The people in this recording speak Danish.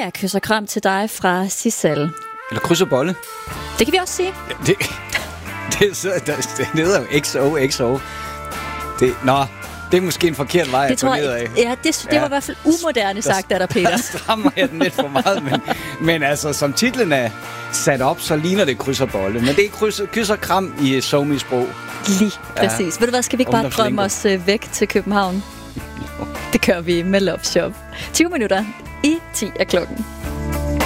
er kys og kram til dig fra Sissal. Eller kryds og bolle. Det kan vi også sige. Ja, det hedder jo XO. Det er måske en forkert vej at gå ned af. Ja, det var i hvert fald umoderne sagt af dig, Peter. Der strammer jeg den lidt for meget, men altså, som titlen er sat op, så ligner det kryds og bolle. Men det er kys og kram i somi-sprog. Lige præcis. Ja. Ved du hvad, skal vi ikke bare drømme os væk til København? Det gør vi med Love Shop. 20 minutter i 10 af klokken.